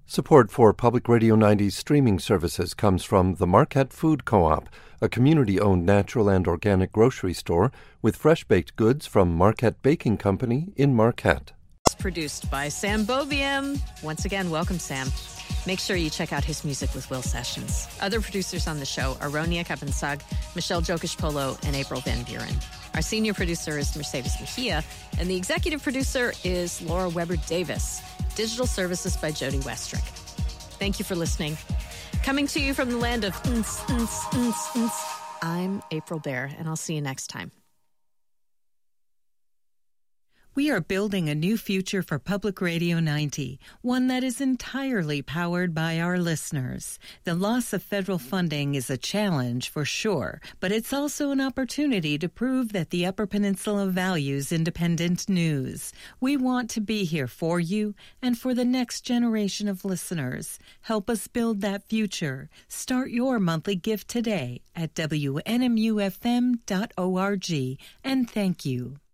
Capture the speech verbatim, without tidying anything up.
Support for Public Radio ninety's streaming services comes from the Marquette Food Co-op, a community-owned natural and organic grocery store with fresh-baked goods from Marquette Baking Company in Marquette. It's produced by Sam Bovium. Once again, welcome, Sam. Make sure you check out his music with Will Sessions. Other producers on the show are Ronia Kapensag, Michelle Jokic-Polo, and April Van Buren. Our senior producer is Mercedes Mejia, and the executive producer is Laura Weber-Davis. Digital services by Jody Westrick. Thank you for listening. Coming to you from the land of ns, ns, ns, ns. I'm April Baer, and I'll see you next time. We are building a new future for Public Radio ninety, one that is entirely powered by our listeners. The loss of federal funding is a challenge for sure, but it's also an opportunity to prove that the Upper Peninsula values independent news. We want to be here for you and for the next generation of listeners. Help us build that future. Start your monthly gift today at W N M U F M dot org, and thank you.